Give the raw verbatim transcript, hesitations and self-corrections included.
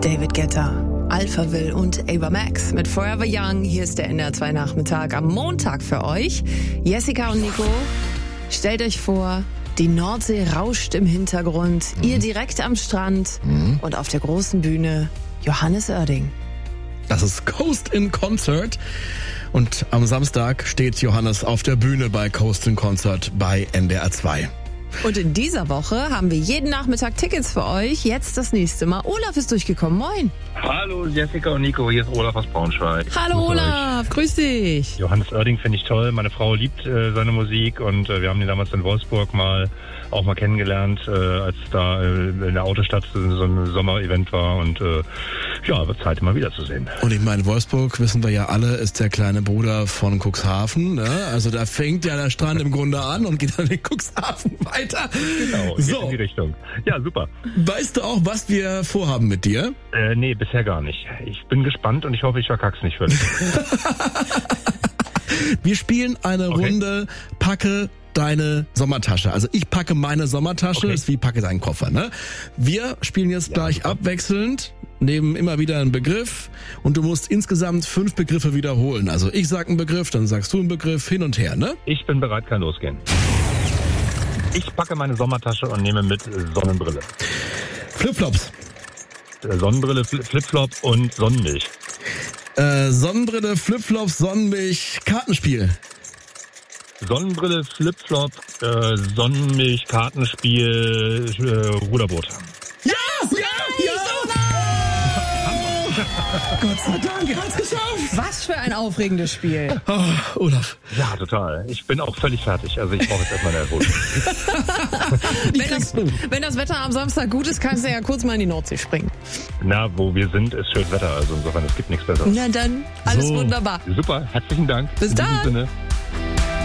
David Guetta, Alphaville und Ava Max mit Forever Young. Hier ist der N D R zwei Nachmittag am Montag für euch. Jessica und Nico, stellt euch vor, die Nordsee rauscht im Hintergrund, mhm. ihr direkt am Strand mhm. und auf der großen Bühne Johannes Oerding. Das ist Coast in Concert. Und am Samstag steht Johannes auf der Bühne bei Coast in Concert bei N D R zwei. Und in dieser Woche haben wir jeden Nachmittag Tickets für euch. Jetzt das nächste Mal. Olaf ist durchgekommen. Moin. Hallo Jessica und Nico, hier ist Olaf aus Braunschweig. Hallo grüß Olaf, euch. Grüß dich. Johannes Oerding finde ich toll. Meine Frau liebt äh, seine Musik und äh, wir haben ihn damals in Wolfsburg mal auch mal kennengelernt, äh, als da äh, in der Autostadt so ein Sommerevent war und äh, ja, wird Zeit immer wieder zu sehen. Und ich meine, Wolfsburg, wissen wir ja alle, ist der kleine Bruder von Cuxhaven. Ne? Also da fängt ja der Strand im Grunde an und geht dann in Cuxhaven weiter. Genau, geht so in die Richtung. Ja, super. Weißt du auch, was wir vorhaben mit dir? Äh, nee, bisher gar nicht. Ich bin gespannt und ich hoffe, ich verkack's nicht völlig. Wir spielen eine okay. Runde Packe deine Sommertasche. Also ich packe meine Sommertasche, okay. ist wie packe deinen Koffer. Ne? Wir spielen jetzt ja, gleich super. abwechselnd, nehmen immer wieder einen Begriff und du musst insgesamt fünf Begriffe wiederholen. Also ich sag einen Begriff, dann sagst du einen Begriff, hin und her. Ne? Ich bin bereit, kann losgehen. Ich packe meine Sommertasche und nehme mit Sonnenbrille. Flipflops. Sonnenbrille, Flipflop und Sonnenmilch. Äh, Sonnenbrille, Flipflops, Sonnenmilch, Kartenspiel. Sonnenbrille, Flipflop, äh, Sonnenmilch, Kartenspiel, äh, Ruderboot. Ja! Ja! Ja! Gott sei Dank, er hat's geschafft! Was für ein aufregendes Spiel. Oh, Olaf. Ja, total. Ich bin auch völlig fertig. Also ich brauche jetzt erstmal eine Erholung. wenn, das, wenn das Wetter am Samstag gut ist, kannst du ja kurz mal in die Nordsee springen. Na, wo wir sind, ist schönes Wetter. Also insofern, es gibt nichts Besseres. Na dann, alles so. wunderbar. Super, herzlichen Dank. Bis in dann. diesem Sinne.